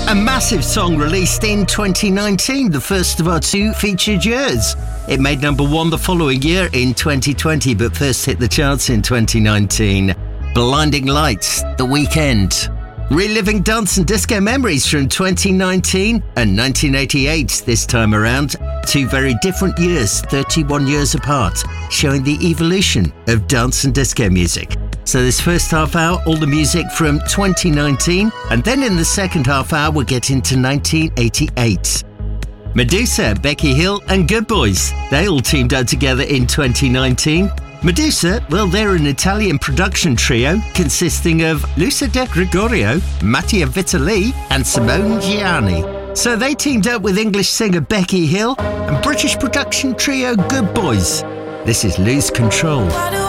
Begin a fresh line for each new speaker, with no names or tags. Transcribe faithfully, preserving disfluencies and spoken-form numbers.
A massive song released in twenty nineteen, the first of our two featured years. It made number one the following year in twenty twenty, but first hit the charts in twenty nineteen. Blinding Lights, The Weeknd. Reliving dance and disco memories from twenty nineteen and nineteen eighty-eight this time around. Two very different years, thirty-one years apart, showing the evolution of dance and disco music. So this first half hour, all the music from twenty nineteen, and then in the second half hour we'll get into nineteen eighty-eight. Medusa, Becky Hill and Good Boys, they all teamed up together in twenty nineteen. Medusa, well, they're an Italian production trio consisting of Luca De Gregorio, Mattia Vitali and Simone Gianni. So they teamed up with English singer Becky Hill and British production trio Good Boys. This is Lose Control.